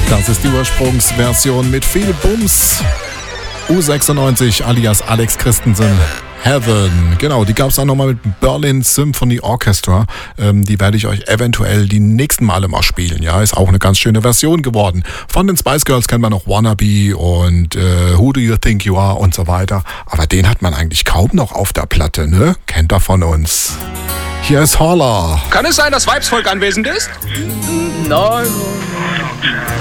Das ist die Ursprungsversion mit viel Bums. U96 alias Alex Christensen. Heaven. Genau, die gab es auch nochmal mit Berlin Symphony Orchestra. Die werde ich euch eventuell die nächsten Male mal spielen. Ja, ist auch eine ganz schöne Version geworden. Von den Spice Girls kennt man noch Wannabe und Who Do You Think You Are und so weiter. Aber den hat man eigentlich kaum noch auf der Platte, ne? Kennt er von uns. Hier ist Holler. Kann es sein, dass Weibsvolk anwesend ist? Nein.